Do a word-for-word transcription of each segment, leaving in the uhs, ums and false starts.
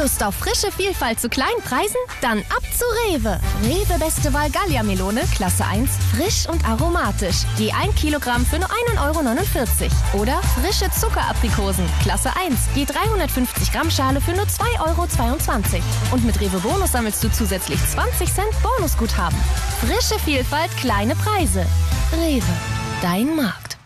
Lust auf frische Vielfalt zu kleinen Preisen? Dann ab zu Rewe. Rewe Beste Wahl Gallia-Melone, Klasse eins, frisch und aromatisch. Je ein Kilogramm für nur ein Euro neunundvierzig. Oder frische Zuckeraprikosen, Klasse eins, je dreihundertfünfzig Gramm Schale für nur zwei Euro zweiundzwanzig. Und mit Rewe Bonus sammelst du zusätzlich zwanzig Cent Bonusguthaben. Frische Vielfalt, kleine Preise. Rewe, dein Markt.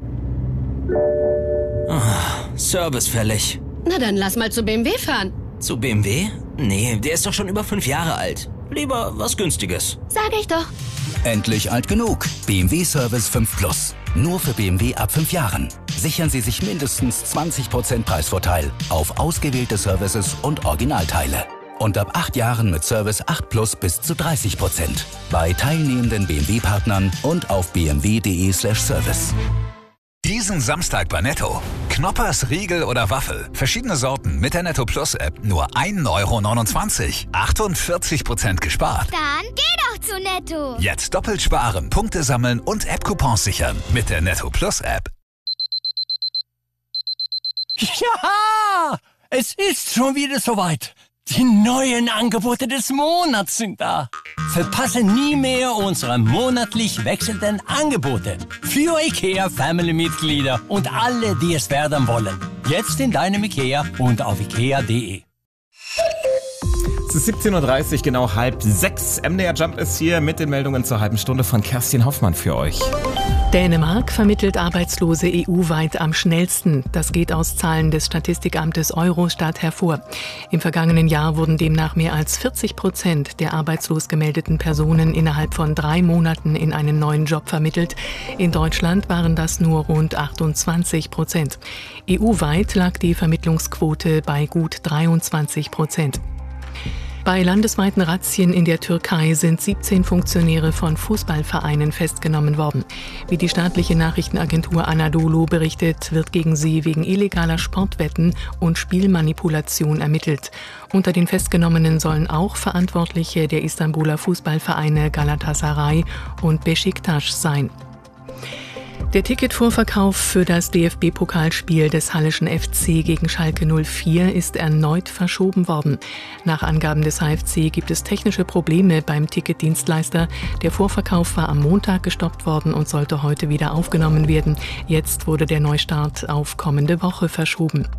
Oh, Service fällig. Na dann lass mal zu B M W fahren. Zu B M W? Nee, der ist doch schon über fünf Jahre alt. Lieber was Günstiges. Sag ich doch. Endlich alt genug. B M W Service fünf Plus. Nur für B M W ab fünf Jahren. Sichern Sie sich mindestens zwanzig Prozent Preisvorteil auf ausgewählte Services und Originalteile. Und ab acht Jahren mit Service acht Plus bis zu dreißig Prozent. Bei teilnehmenden B M W-Partnern und auf b m w punkt d e slash service. Diesen Samstag bei Netto. Knoppers, Riegel oder Waffel. Verschiedene Sorten mit der Netto Plus App. Nur ein Euro neunundzwanzig. achtundvierzig Prozent gespart. Dann geh doch zu Netto. Jetzt doppelt sparen, Punkte sammeln und App-Coupons sichern. Mit der Netto Plus App. Ja, es ist schon wieder soweit. Die neuen Angebote des Monats sind da. Verpasse nie mehr unsere monatlich wechselnden Angebote. Für IKEA Family-Mitglieder und alle, die es werden wollen. Jetzt in deinem IKEA und auf ikea punkt de. Es ist siebzehn Uhr dreißig, genau halb sechs. M D R Jump ist hier mit den Meldungen zur halben Stunde von Kerstin Hoffmann für euch. Dänemark vermittelt Arbeitslose E U-weit am schnellsten. Das geht aus Zahlen des Statistikamtes Eurostat hervor. Im vergangenen Jahr wurden demnach mehr als vierzig Prozent der arbeitslos gemeldeten Personen innerhalb von drei Monaten in einen neuen Job vermittelt. In Deutschland waren das nur rund achtundzwanzig Prozent. E U-weit lag die Vermittlungsquote bei gut dreiundzwanzig Prozent. Bei landesweiten Razzien in der Türkei sind siebzehn Funktionäre von Fußballvereinen festgenommen worden. Wie die staatliche Nachrichtenagentur Anadolu berichtet, wird gegen sie wegen illegaler Sportwetten und Spielmanipulation ermittelt. Unter den Festgenommenen sollen auch Verantwortliche der Istanbuler Fußballvereine Galatasaray und Beşiktaş sein. Der Ticketvorverkauf für das D F B-Pokalspiel des Halleschen F C gegen Schalke null vier ist erneut verschoben worden. Nach Angaben des H F C gibt es technische Probleme beim Ticketdienstleister. Der Vorverkauf war am Montag gestoppt worden und sollte heute wieder aufgenommen werden. Jetzt wurde der Neustart auf kommende Woche verschoben.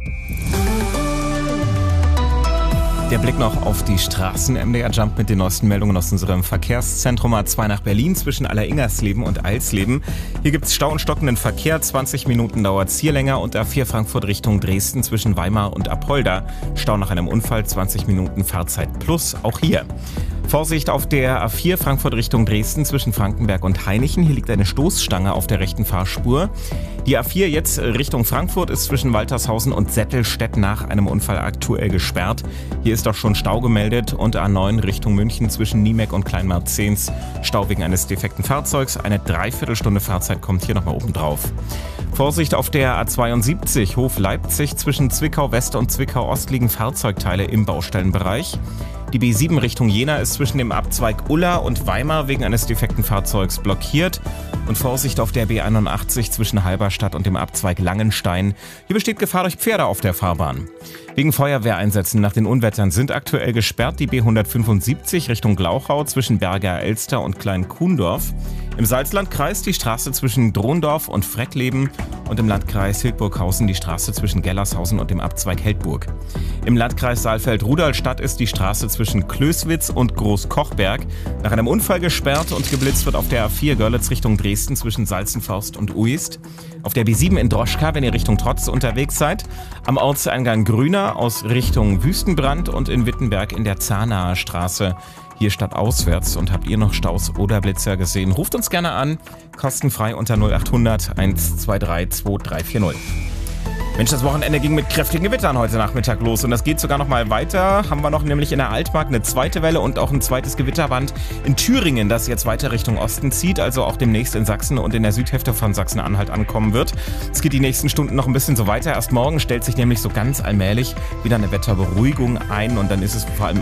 Der Blick noch auf die Straßen. M D R Jump mit den neuesten Meldungen aus unserem Verkehrszentrum A zwei nach Berlin zwischen Alleringers-Leben und Eilsleben. Hier gibt es Stau und stockenden Verkehr. zwanzig Minuten dauert es hier länger. Und A vier Frankfurt Richtung Dresden zwischen Weimar und Apolda. Stau nach einem Unfall, zwanzig Minuten Fahrzeit plus, auch hier. Vorsicht auf der A vier Frankfurt Richtung Dresden zwischen Frankenberg und Hainichen. Hier liegt eine Stoßstange auf der rechten Fahrspur. Die A vier jetzt Richtung Frankfurt ist zwischen Waltershausen und Settelstedt nach einem Unfall aktuell gesperrt. Hier ist doch schon Stau gemeldet und A neun Richtung München zwischen Niemek und Kleinmarzens. Stau wegen eines defekten Fahrzeugs. Eine Dreiviertelstunde Fahrzeit kommt hier nochmal oben drauf. Vorsicht auf der A zweiundsiebzig Hof Leipzig zwischen Zwickau West und Zwickau Ost liegen Fahrzeugteile im Baustellenbereich. Die B sieben Richtung Jena ist zwischen dem Abzweig Ulla und Weimar wegen eines defekten Fahrzeugs blockiert. Und Vorsicht auf der B einundachtzig zwischen Halberstadt und dem Abzweig Langenstein. Hier besteht Gefahr durch Pferde auf der Fahrbahn. Wegen Feuerwehreinsätzen nach den Unwettern sind aktuell gesperrt die B hundertfünfundsiebzig Richtung Glauchau zwischen Berger Elster und Klein-Kuhndorf. Im Salzlandkreis die Straße zwischen Drondorf und Freckleben und im Landkreis Hildburghausen die Straße zwischen Gellershausen und dem Abzweig Heldburg. Im Landkreis Saalfeld-Rudolstadt ist die Straße zwischen Klößwitz und Großkochberg nach einem Unfall gesperrt und geblitzt wird auf der A vier Görlitz Richtung Dresden zwischen Salzenforst und Uist. Auf der B sieben in Droschka, wenn ihr Richtung Trotz unterwegs seid. Am Ortseingang Grüner aus Richtung Wüstenbrand und in Wittenberg in der Zahnaer Straße. Hier stadtauswärts. Und habt ihr noch Staus oder Blitzer gesehen? Ruft uns gerne an. Kostenfrei unter null achthundert eins zwei drei zwei drei vier null. Mensch, das Wochenende ging mit kräftigen Gewittern heute Nachmittag los und das geht sogar noch mal weiter. Haben wir noch nämlich in der Altmark eine zweite Welle und auch ein zweites Gewitterband in Thüringen, das jetzt weiter Richtung Osten zieht, also auch demnächst in Sachsen und in der Südhälfte von Sachsen-Anhalt ankommen wird. Es geht die nächsten Stunden noch ein bisschen so weiter. Erst morgen stellt sich nämlich so ganz allmählich wieder eine Wetterberuhigung ein und dann ist es vor allem